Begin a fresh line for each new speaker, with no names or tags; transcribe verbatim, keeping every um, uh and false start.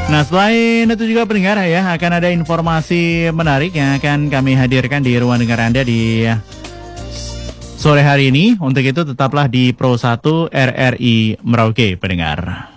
Nah, selain itu juga pendengar ya, akan ada informasi menarik yang akan kami hadirkan di ruang dengar Anda di sore hari ini. Untuk itu tetaplah di Pro satu R R I Merauke pendengar.